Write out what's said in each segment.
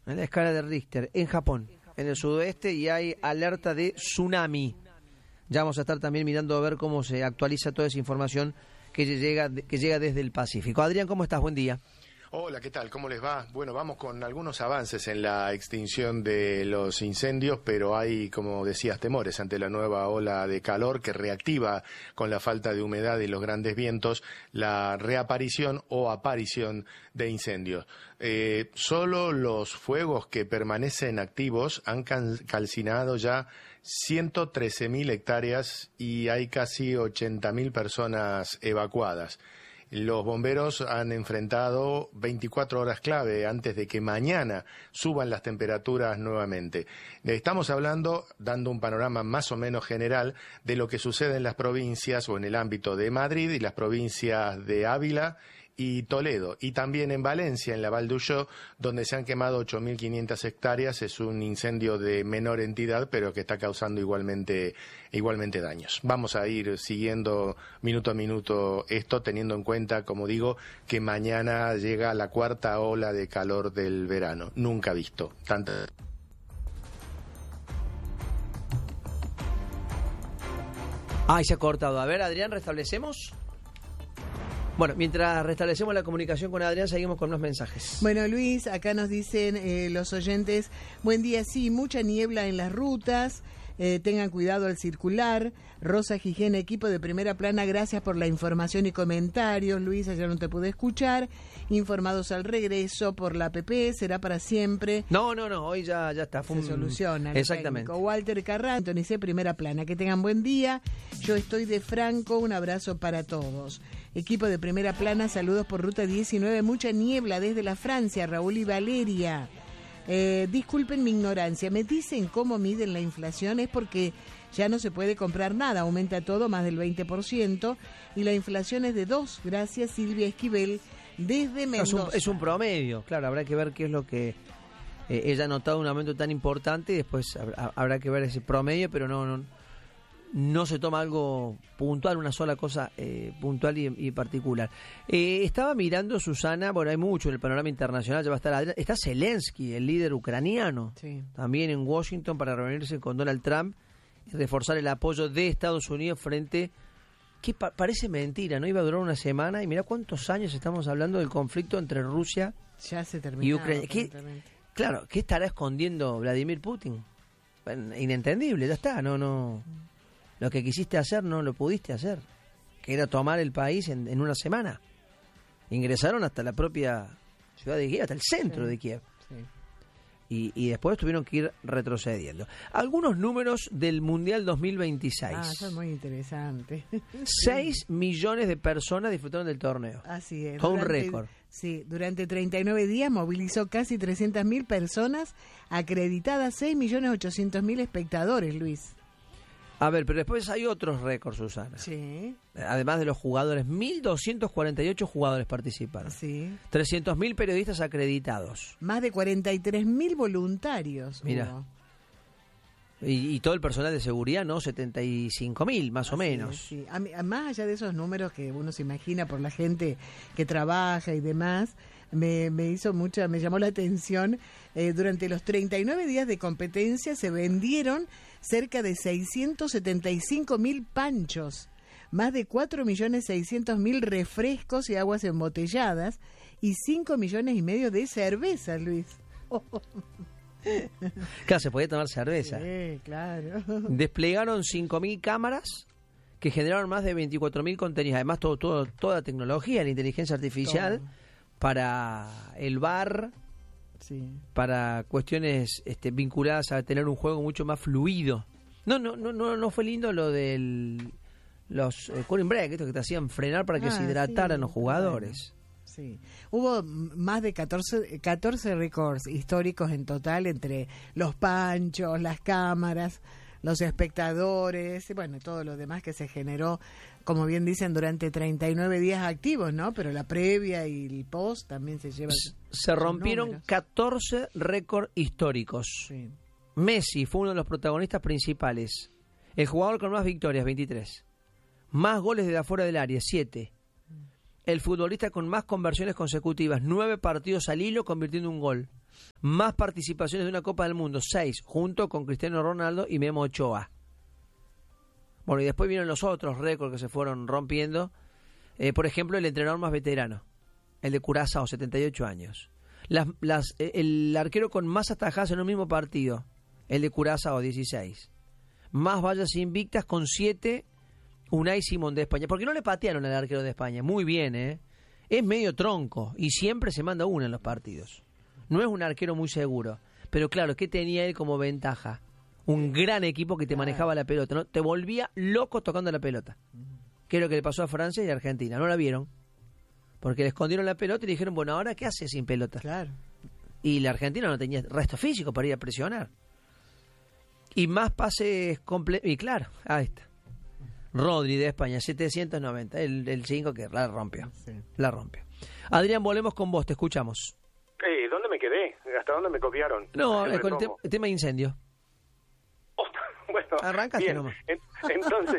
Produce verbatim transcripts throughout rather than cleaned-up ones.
en la escala de Richter, en Japón, en el sudoeste, y hay alerta de tsunami. Ya vamos a estar también mirando a ver cómo se actualiza toda esa información que llega, que llega desde el Pacífico. Adrián, ¿cómo estás? Buen día. Hola, ¿qué tal? ¿Cómo les va? Bueno, vamos con algunos avances en la extinción de los incendios, pero hay, como decías, temores ante la nueva ola de calor que reactiva con la falta de humedad y los grandes vientos la reaparición o aparición de incendios. Eh, solo los fuegos que permanecen activos han calcinado ya ciento trece mil hectáreas y hay casi ochenta mil personas evacuadas. Los bomberos han enfrentado veinticuatro horas clave antes de que mañana suban las temperaturas nuevamente. Estamos hablando, dando un panorama más o menos general, de lo que sucede en las provincias o en el ámbito de Madrid y las provincias de Ávila y Toledo, y también en Valencia, en la Val d'Uixó, donde se han quemado ocho mil quinientas hectáreas. Es un incendio de menor entidad, pero que está causando igualmente, igualmente daños. Vamos a ir siguiendo minuto a minuto esto, teniendo en cuenta, como digo, que mañana llega la cuarta ola de calor del verano. Nunca visto tanta. Ay, se ha cortado. A ver, Adrián, ¿restablecemos? Bueno, mientras restablecemos la comunicación con Adrián, seguimos con unos mensajes. Bueno, Luis, acá nos dicen eh, los oyentes, buen día, sí, mucha niebla en las rutas, eh, tengan cuidado al circular. Rosa Gijena, equipo de Primera Plana, gracias por la información y comentarios. Luis, ayer no te pude escuchar. Informados al regreso por la A P P, será para siempre. No, no, no, hoy ya, ya está. Fue Se un... soluciona. Exactamente. Técnico. Walter Carrán, Antonicé, Primera Plana. Que tengan buen día. Yo estoy de Franco, un abrazo para todos. Equipo de Primera Plana, saludos por Ruta diecinueve, mucha niebla desde la Francia, Raúl y Valeria. Eh, disculpen mi ignorancia, me dicen cómo miden la inflación, es porque ya no se puede comprar nada, aumenta todo más del veinte por ciento y la inflación es de dos. Gracias, Silvia Esquivel, desde Mendoza. Es un, es un promedio, claro, habrá que ver qué es lo que eh, ella ha notado, un aumento tan importante, y después habrá, habrá que ver ese promedio, pero no... no No se toma algo puntual, una sola cosa eh, puntual y, y particular. Eh, estaba mirando, Susana, bueno, hay mucho en el panorama internacional, ya va a estar Adrián. Está Zelensky, el líder ucraniano, sí, también en Washington para reunirse con Donald Trump y reforzar el apoyo de Estados Unidos frente, que pa- parece mentira, ¿no? Iba a durar una semana y mirá cuántos años estamos hablando del conflicto entre Rusia ya se y Ucrania. ¿Qué, claro, ¿qué estará escondiendo Vladimir Putin? Bueno, inentendible, ya está, no, no... Lo que quisiste hacer no lo pudiste hacer, que era tomar el país en, en una semana. Ingresaron hasta la propia ciudad de Kiev, hasta el centro sí, de Kiev. Sí. Y, y después tuvieron que ir retrocediendo. Algunos números del Mundial dos mil veintiséis. Ah, eso es muy interesante. Seis millones de personas disfrutaron del torneo. Así es. Todo durante, un récord. Sí, durante treinta y nueve días movilizó casi trescientas mil personas, acreditadas seis millones ochocientos mil espectadores, Luis. A ver, pero después hay otros récords, Susana. Sí. Además de los jugadores, mil doscientos cuarenta y ocho jugadores participaron. Sí. trescientos mil periodistas acreditados. Más de cuarenta y tres mil voluntarios. Mira. Y, y todo el personal de seguridad, ¿no? setenta y cinco mil, más Así o menos. Es, sí. a mí, a más allá de esos números que uno se imagina por la gente que trabaja y demás, me, me hizo mucha, me llamó la atención. Eh, durante los treinta y nueve días de competencia se vendieron cerca de seiscientos setenta y cinco mil panchos, más de cuatro millones seiscientos mil refrescos y aguas embotelladas y cinco millones y medio de cervezas, Luis. Oh. Claro, se podía tomar cerveza. Sí, claro. Desplegaron cinco mil cámaras que generaron más de veinticuatro mil contenidos. Además, todo, todo, toda tecnología, la inteligencia artificial, todo. Para el V A R, sí, para cuestiones este, vinculadas a tener un juego mucho más fluido. No, no, no, no, no fue lindo lo del los eh, cooling break, esto que te hacían frenar para que ah, se hidrataran sí, los jugadores. Bueno. Sí, hubo más de catorce, catorce récords históricos en total entre los panchos, las cámaras, los espectadores, y bueno, todo lo demás que se generó, como bien dicen, durante treinta y nueve días activos, ¿no? Pero la previa y el post también se llevan. Se rompieron números. catorce récords históricos. Sí. Messi fue uno de los protagonistas principales. El jugador con más victorias, veintitrés. Más goles de afuera del área, siete. El futbolista con más conversiones consecutivas, nueve partidos al hilo convirtiendo un gol. Más participaciones de una Copa del Mundo, seis, junto con Cristiano Ronaldo y Memo Ochoa. Bueno, y después vienen los otros récords que se fueron rompiendo. Eh, por ejemplo, el entrenador más veterano, el de Curazao, setenta y ocho años. Las, las, el arquero con más atajadas en un mismo partido, el de Curazao, dieciséis. Más vallas invictas con siete, Unai Simón de España. Porque no le patearon al arquero de España. Muy bien, ¿eh? Es medio tronco y siempre se manda una en los partidos. No es un arquero muy seguro. Pero claro, ¿qué tenía él como ventaja? Un gran equipo que te manejaba la pelota, ¿no? Te volvía loco tocando la pelota. ¿Qué es lo que le pasó a Francia y a Argentina? No la vieron. Porque le escondieron la pelota y le dijeron, bueno, ¿ahora qué hace sin pelota? Claro. Y la Argentina no tenía resto físico para ir a presionar. Y más pases completos. Y claro, ahí está. Rodri de España, setecientos noventa. El cinco que la rompió. Sí. La rompió. Adrián, volvemos con vos, te escuchamos. Eh, ¿Dónde me quedé? ¿Hasta dónde me copiaron? No, es con el, te el tema de incendio. Bueno, arrancaste bien. nomás. En, entonces,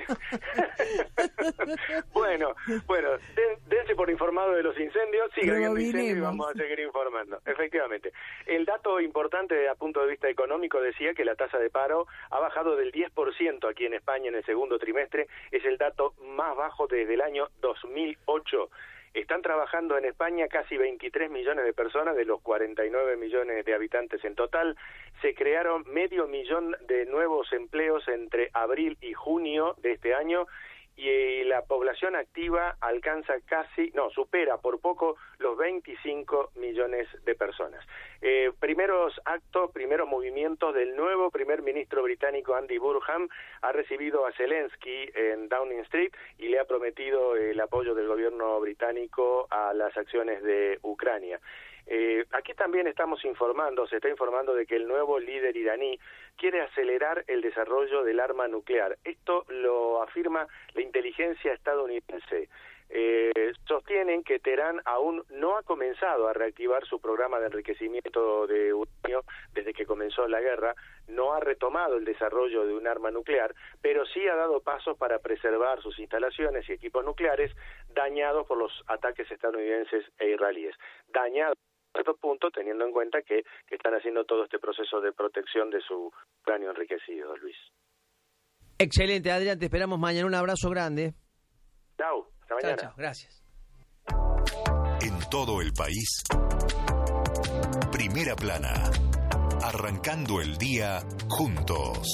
bueno, bueno, den, dense por informado de los incendios, sigue habiendo incendios y vamos a seguir informando. Efectivamente. El dato importante desde el punto de vista económico decía que la tasa de paro ha bajado del diez por ciento aquí en España en el segundo trimestre, es el dato más bajo desde el año dos mil ocho. Están trabajando en España casi veintitrés millones de personas, de los cuarenta y nueve millones de habitantes en total. Se crearon medio millón de nuevos empleos entre abril y junio de este año y la población activa alcanza casi, no, supera por poco los veinticinco millones de personas. Eh, primeros actos, primeros movimientos del nuevo primer ministro británico Andy Burnham. Ha recibido a Zelensky en Downing Street y le ha prometido el apoyo del gobierno británico a las acciones de Ucrania. Eh, aquí también estamos informando, se está informando de que el nuevo líder iraní quiere acelerar el desarrollo del arma nuclear. Esto lo afirma la inteligencia estadounidense. Eh, sostienen que Teherán aún no ha comenzado a reactivar su programa de enriquecimiento de uranio desde que comenzó la guerra, no ha retomado el desarrollo de un arma nuclear, pero sí ha dado pasos para preservar sus instalaciones y equipos nucleares dañados por los ataques estadounidenses e israelíes. Dañados a cierto punto, teniendo en cuenta que, que están haciendo todo este proceso de protección de su uranio enriquecido, Luis. Excelente, Adrián, te esperamos mañana. Un abrazo grande. Chau. Hasta mañana. Chao, chao, gracias. En todo el país, Primera Plana, arrancando el día juntos.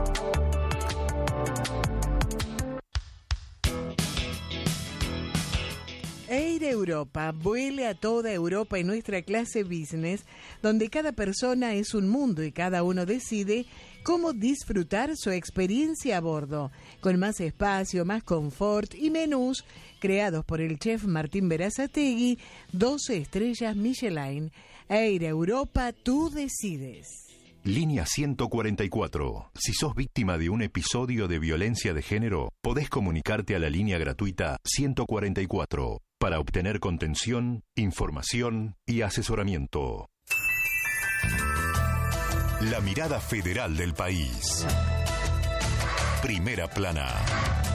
Air Europa, vuele a toda Europa en nuestra clase business, donde cada persona es un mundo y cada uno decide cómo disfrutar su experiencia a bordo, con más espacio, más confort y menús creados por el chef Martín Berazategui, doce estrellas Michelin. Air Europa, tú decides. Línea ciento cuarenta y cuatro. Si sos víctima de un episodio de violencia de género, podés comunicarte a la línea gratuita ciento cuarenta y cuatro para obtener contención, información y asesoramiento. La mirada federal del país. Primera Plana.